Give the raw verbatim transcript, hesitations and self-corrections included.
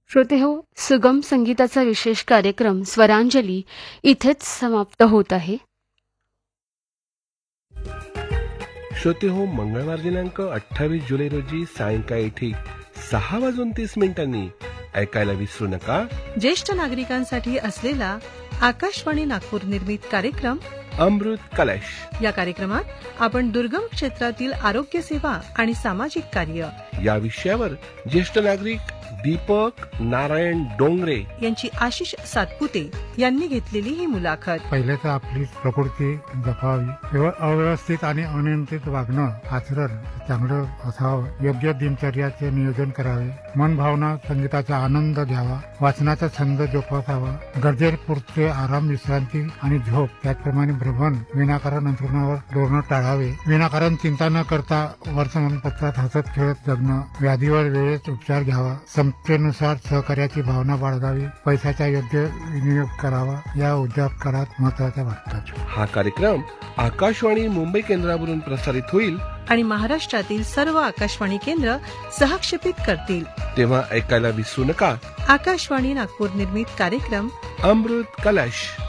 श्रोतेहो, सुगम संगीताचा विशेष कार्यक्रम स्वरांजली इथेच समाप्त होत आहे. श्रोते हो, मंगळवार दिनांक अठ्ठावीस जुलै रोजी सायंकाळी ठीक सहा वाजून तीस मिनिटांनी ऐकायला विसरू नका ज्येष्ठ नागरिकांसाठी असलेला आकाशवाणी नागपूर निर्मित कार्यक्रम अमृत कलश. या कार्यक्रमात आपण दुर्गम क्षेत्रातील आरोग्य सेवा आणि सामाजिक कार्य या विषयावर ज्येष्ठ नागरिक दीपक नारायण डोंगरे यांची आशिष सातपुते यांनी घेतलेली ही मुलाखत. पहिले तर आपली प्रकृती जपावी, केवळ अव्यवस्थित आणि अनियंत्रित वागणं आचरण चांगलं असावं, योग्य दिनचर्याचे नियोजन करावे, मन भावना संगीताचा आनंद घ्यावा, वाचनाचा छंद जोपासावा, गरजेपुरते आराम विश्रांती आणि झोप, त्याचप्रमाणे भ्रमण विनाकारण अंथरुणावर डोरणं टाळावे, विनाकारण चिंता न करता वर्तमानपत्रात हसत खेळत जगणं, व्याधीवर वेळेत उपचार घ्यावा, क्षमतेनुसार सहकार्याची भावना बाळगावी, पैशाचा योग्य विनियोग करावा, या उद्योग काळात महत्वाच्या वाटतात. हा कार्यक्रम आकाशवाणी मुंबई केंद्रावरून प्रसारित होईल आणि महाराष्ट्रातील सर्व आकाशवाणी केंद्र सहक्षेपित करतील. तेव्हा ऐकायला विसरू नका आकाशवाणी नागपूर निर्मित कार्यक्रम अमृत कलश.